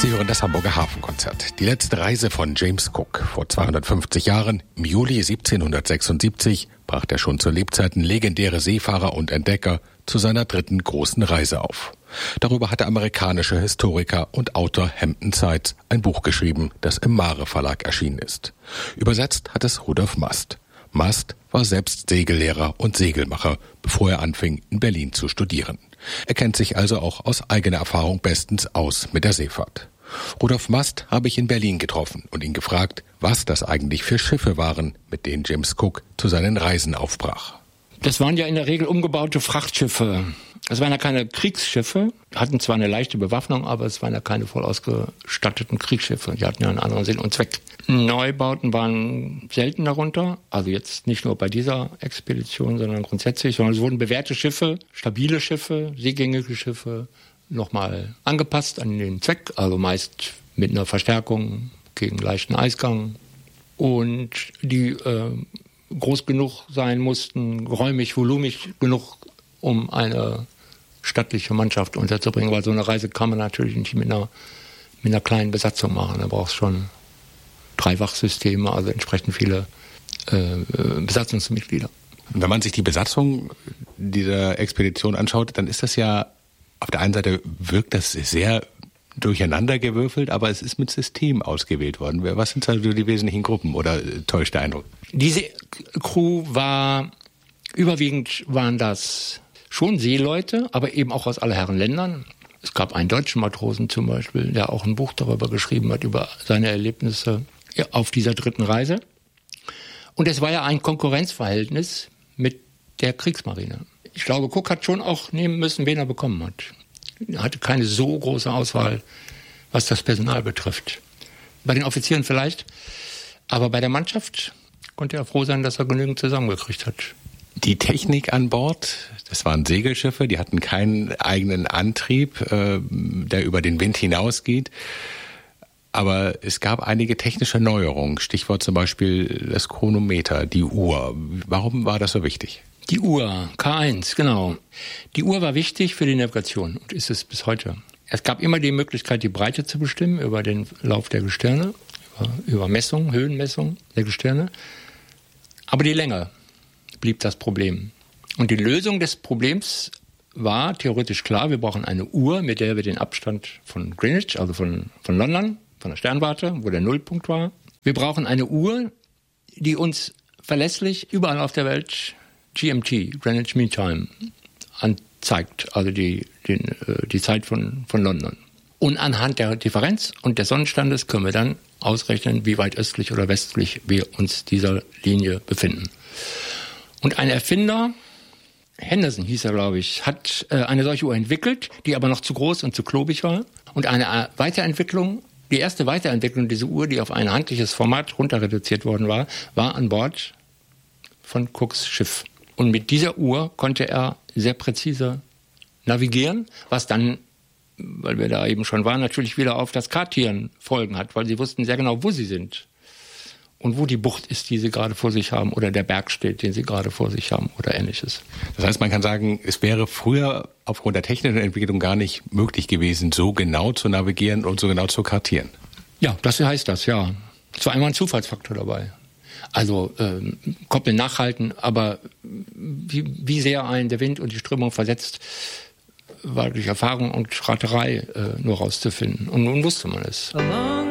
Sie hören das Hamburger Hafenkonzert. Die letzte Reise von James Cook. Vor 250 Jahren, im Juli 1776, brach der schon zu Lebzeiten legendäre Seefahrer und Entdecker zu seiner dritten großen Reise auf. Darüber hat der amerikanische Historiker und Autor Hampton Sides ein Buch geschrieben, das im Mare Verlag erschienen ist. Übersetzt hat es Rudolf Mast. Mast war selbst Segellehrer und Segelmacher, bevor er anfing, in Berlin zu studieren. Er kennt sich also auch aus eigener Erfahrung bestens aus mit der Seefahrt. Rudolf Mast habe ich in Berlin getroffen und ihn gefragt, was das eigentlich für Schiffe waren, mit denen James Cook zu seinen Reisen aufbrach. Das waren ja in der Regel umgebaute Frachtschiffe. Es waren ja keine Kriegsschiffe, hatten zwar eine leichte Bewaffnung, aber es waren ja keine voll ausgestatteten Kriegsschiffe. Die hatten ja einen anderen Sinn und Zweck. Neubauten waren selten darunter, also jetzt nicht nur bei dieser Expedition, sondern grundsätzlich, sondern es wurden bewährte Schiffe, stabile Schiffe, seegängige Schiffe nochmal angepasst an den Zweck, also meist mit einer Verstärkung gegen leichten Eisgang und die groß genug sein mussten, räumig, volumig genug, um eine stattliche Mannschaft unterzubringen, weil so eine Reise kann man natürlich nicht mit einer kleinen Besatzung machen. Da brauchst schon 3 Wachsysteme, also entsprechend viele Besatzungsmitglieder. Wenn man sich die Besatzung dieser Expedition anschaut, dann ist das ja, auf der einen Seite wirkt das sehr durcheinandergewürfelt, aber es ist mit System ausgewählt worden. Was sind also die wesentlichen Gruppen oder täuscht der Eindruck? Diese Crew überwiegend waren das schon Seeleute, aber eben auch aus aller Herren Ländern. Es gab einen deutschen Matrosen zum Beispiel, der auch ein Buch darüber geschrieben hat, über seine Erlebnisse auf dieser dritten Reise. Und es war ja ein Konkurrenzverhältnis mit der Kriegsmarine. Ich glaube, Cook hat schon auch nehmen müssen, wen er bekommen hat. Er hatte keine so große Auswahl, was das Personal betrifft. Bei den Offizieren vielleicht, aber bei der Mannschaft konnte er froh sein, dass er genügend zusammengekriegt hat. Die Technik an Bord, das waren Segelschiffe, die hatten keinen eigenen Antrieb, der über den Wind hinausgeht. Aber es gab einige technische Neuerungen, Stichwort zum Beispiel das Chronometer, die Uhr. Warum war das so wichtig? Die Uhr, K1, genau. Die Uhr war wichtig für die Navigation und ist es bis heute. Es gab immer die Möglichkeit, die Breite zu bestimmen über den Lauf der Gestirne, über Messungen, Höhenmessungen der Gestirne. Aber die Länge blieb das Problem. Und die Lösung des Problems war theoretisch klar, wir brauchen eine Uhr, mit der wir den Abstand von Greenwich, also von London, von der Sternwarte, wo der Nullpunkt war. Wir brauchen eine Uhr, die uns verlässlich überall auf der Welt GMT, Greenwich Mean Time, anzeigt, also die Zeit von London. Und anhand der Differenz und des Sonnenstandes können wir dann ausrechnen, wie weit östlich oder westlich wir uns dieser Linie befinden. Und ein Erfinder, Henderson hieß er, glaube ich, hat eine solche Uhr entwickelt, die aber noch zu groß und zu klobig war. Und eine Weiterentwicklung, die erste Weiterentwicklung dieser Uhr, die auf ein handliches Format runter reduziert worden war an Bord von Cooks Schiff. Und mit dieser Uhr konnte er sehr präzise navigieren, was dann, weil wir da eben schon waren, natürlich wieder auf das Kartieren Folgen hat, weil sie wussten sehr genau, wo sie sind und wo die Bucht ist, die sie gerade vor sich haben oder der Berg steht, den sie gerade vor sich haben oder Ähnliches. Das heißt, man kann sagen, es wäre früher aufgrund der technischen Entwicklung gar nicht möglich gewesen, so genau zu navigieren und so genau zu kartieren. Ja, das heißt das, ja. Es war einmal ein Zufallsfaktor dabei. Also Koppeln nachhalten, aber wie sehr einen der Wind und die Strömung versetzt, war durch Erfahrung und Raterei nur rauszufinden. Und nun wusste man es.